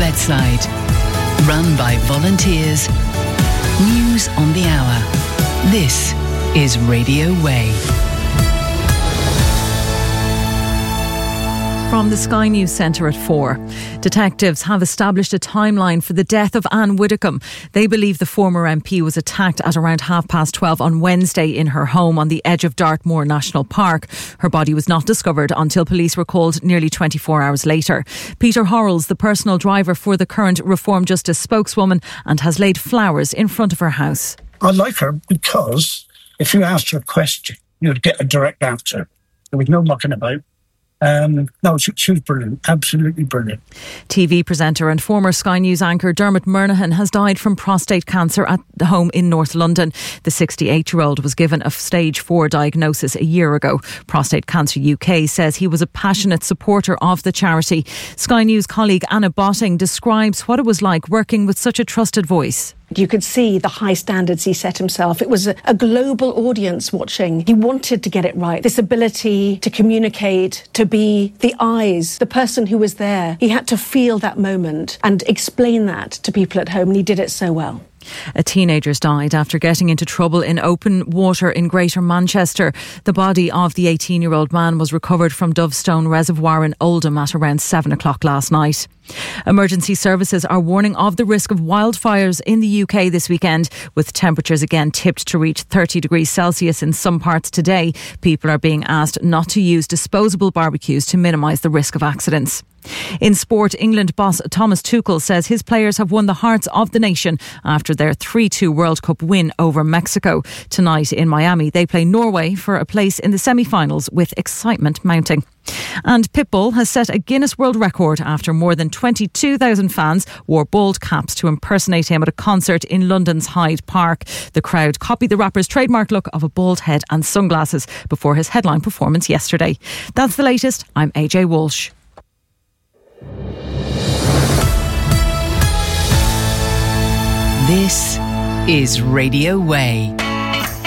bedside. Run by volunteers. News on the hour. This is Radio Way. From the Sky News Centre at 4. Detectives have established a timeline for the death of Anne Widdecombe. They believe the former MP was attacked at around 12:30 on Wednesday in her home on the edge of Dartmoor National Park. Her body was not discovered until police were called nearly 24 hours later. Peter Horrells, the personal driver for the current Reform Justice spokeswoman, and has laid flowers in front of her house. I like her because if you asked her a question, you'd get a direct answer. There was no mucking about. No, she was brilliant, absolutely brilliant. TV presenter and former Sky News anchor Dermot Murnaghan has died from prostate cancer at the home in North London. The 68-year-old was given a stage 4 diagnosis a year ago. Prostate Cancer UK says he was a passionate supporter of the charity. Sky News colleague Anna Botting describes what it was like working with such a trusted voice. You could see the high standards he set himself. It was a global audience watching. He wanted to get it right. This ability to communicate, to be the eyes, the person who was there. He had to feel that moment and explain that to people at home, and he did it so well. A teenager's died after getting into trouble in open water in Greater Manchester. The body of the 18-year-old man was recovered from Dovestone Reservoir in Oldham at around 7 o'clock last night. Emergency services are warning of the risk of wildfires in the UK this weekend, with temperatures again tipped to reach 30 degrees Celsius in some parts today. People are being asked not to use disposable barbecues to minimise the risk of accidents. In sport, England boss Thomas Tuchel says his players have won the hearts of the nation after their 3-2 World Cup win over Mexico. Tonight in Miami, they play Norway for a place in the semi-finals, with excitement mounting. And Pitbull has set a Guinness World Record after more than 22,000 fans wore bald caps to impersonate him at a concert in London's Hyde Park. The crowd copied the rapper's trademark look of a bald head and sunglasses before his headline performance yesterday. That's the latest. I'm AJ Walsh. This is Radio Way.